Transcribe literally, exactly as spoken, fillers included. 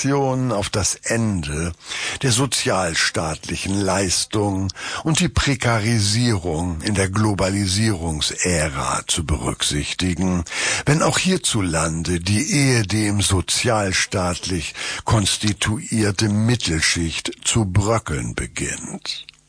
Reaktion auf das Ende der sozialstaatlichen Leistung und die Prekarisierung in der Globalisierungsära zu berücksichtigen, wenn auch hierzulande die ehedem sozialstaatlich konstituierte Mittelschicht zu bröckeln beginnt.